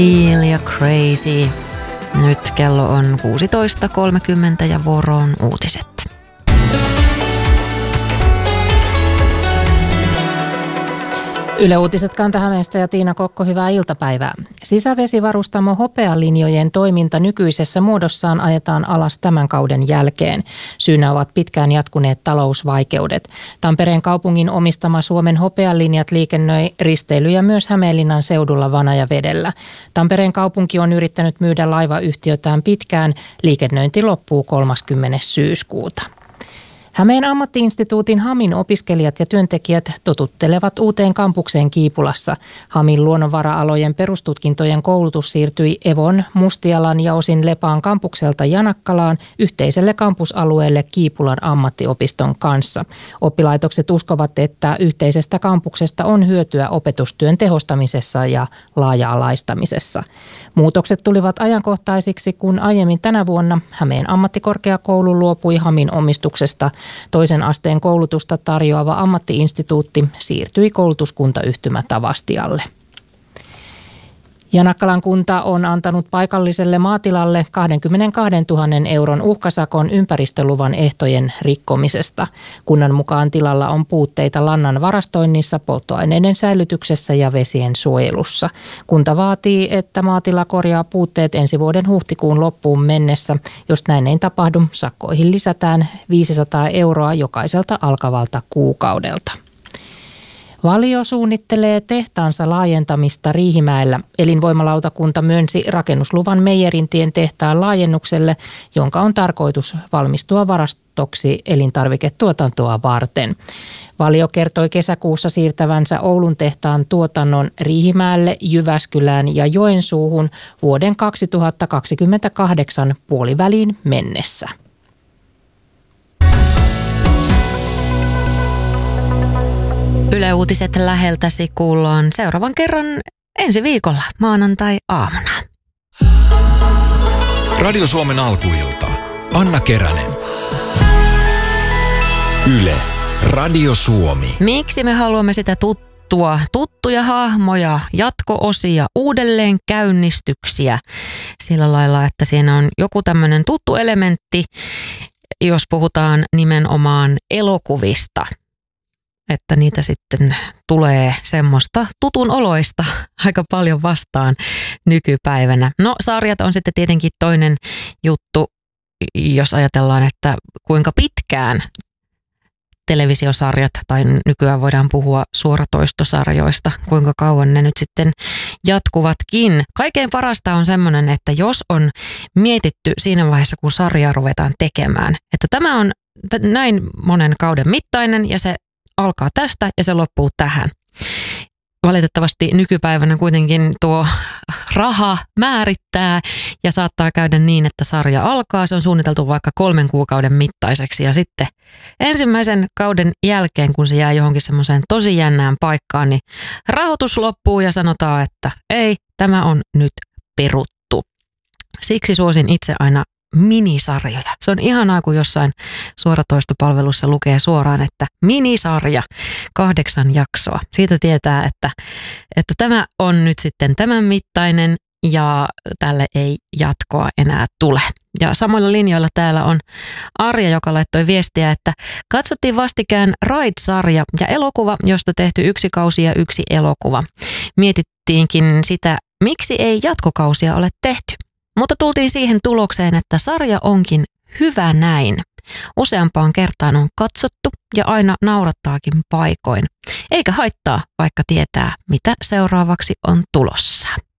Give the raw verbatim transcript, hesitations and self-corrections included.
Feel ja Crazy. Nyt kello on kuusitoista kolmekymmentä ja vuoroon uutiset. Yle Uutiset Kanta-Hämeestä ja Tiina Kokko, hyvää iltapäivää. Sisävesivarustamo Hopealinjojen toiminta nykyisessä muodossaan ajetaan alas tämän kauden jälkeen. Syynä ovat pitkään jatkuneet talousvaikeudet. Tampereen kaupungin omistama Suomen Hopealinjat liikennöi risteilyjä myös Hämeenlinnan seudulla Vanajavedellä. Tampereen kaupunki on yrittänyt myydä laivayhtiötään pitkään. Liikennöinti loppuu kolmaskymmenes syyskuuta. Hämeen ammattiinstituutin Hamin opiskelijat ja työntekijät totuttelevat uuteen kampukseen Kiipulassa. Hamin luonnonvara-alojen perustutkintojen koulutus siirtyi Evon, Mustialan ja osin Lepaan kampukselta Janakkalaan yhteiselle kampusalueelle Kiipulan ammattiopiston kanssa. Oppilaitokset uskovat, että yhteisestä kampuksesta on hyötyä opetustyön tehostamisessa ja laaja-alaistamisessa. Muutokset tulivat ajankohtaisiksi, kun aiemmin tänä vuonna Hämeen ammattikorkeakoulu luopui Hamin omistuksesta. Toisen asteen koulutusta tarjoava ammattiinstituutti siirtyi koulutuskuntayhtymä Tavastialle. Janakkalan kunta on antanut paikalliselle maatilalle kaksikymmentäkaksituhatta euron uhkasakon ympäristöluvan ehtojen rikkomisesta. Kunnan mukaan tilalla on puutteita lannan varastoinnissa, polttoaineiden säilytyksessä ja vesien suojelussa. Kunta vaatii, että maatila korjaa puutteet ensi vuoden huhtikuun loppuun mennessä. Jos näin ei tapahdu, sakkoihin lisätään viisisataa euroa jokaiselta alkavalta kuukaudelta. Valio suunnittelee tehtaansa laajentamista Riihimäellä. Elinvoimalautakunta myönsi rakennusluvan Meijerintien tehtaan laajennukselle, jonka on tarkoitus valmistua varastoksi elintarviketuotantoa varten. Valio kertoi kesäkuussa siirtävänsä Oulun tehtaan tuotannon Riihimäelle, Jyväskylään ja Joensuuhun vuoden kaksituhattakaksikymmentäkahdeksan puoliväliin mennessä. Yle Uutiset läheltäsi kuullaan seuraavan kerran ensi viikolla maanantai-aamuna. Radio Suomen alkuilta. Anna Keränen. Yle. Radio Suomi. Miksi me haluamme sitä tuttua? Tuttuja hahmoja, jatko-osia, uudelleen käynnistyksiä. Sillä lailla, että siinä on joku tämmöinen tuttu elementti, jos puhutaan nimenomaan elokuvista. Että niitä sitten tulee semmoista tutun oloista aika paljon vastaan nykypäivänä. No sarjat on sitten tietenkin toinen juttu, jos ajatellaan, että kuinka pitkään televisiosarjat tai nykyään voidaan puhua suoratoistosarjoista, kuinka kauan ne nyt sitten jatkuvatkin. Kaikkein parasta on semmoinen, että jos on mietitty siinä vaiheessa, kun sarjaa ruvetaan tekemään, että tämä on näin monen kauden mittainen ja se alkaa tästä ja se loppuu tähän. Valitettavasti nykypäivänä kuitenkin tuo raha määrittää ja saattaa käydä niin, että sarja alkaa. Se on suunniteltu vaikka kolmen kuukauden mittaiseksi ja sitten ensimmäisen kauden jälkeen, kun se jää johonkin semmoiseen tosi jännään paikkaan, niin rahoitus loppuu ja sanotaan, että ei, tämä on nyt peruttu. Siksi suosin itse aina minisarjoja. Se on ihanaa, kun jossain suoratoistopalvelussa lukee suoraan, että minisarja, kahdeksan jaksoa. Siitä tietää, että, että tämä on nyt sitten tämän mittainen ja tälle ei jatkoa enää tule. Ja samoilla linjoilla täällä on Arja, joka laittoi viestiä, että katsottiin vastikään Ride-sarja ja elokuva, josta tehty yksi kausi ja yksi elokuva. Mietittiinkin sitä, miksi ei jatkokausia ole tehty. Mutta tultiin siihen tulokseen, että sarja onkin hyvä näin. Useampaan kertaan on katsottu ja aina naurattaakin paikoin. Eikä haittaa, vaikka tietää, mitä seuraavaksi on tulossa.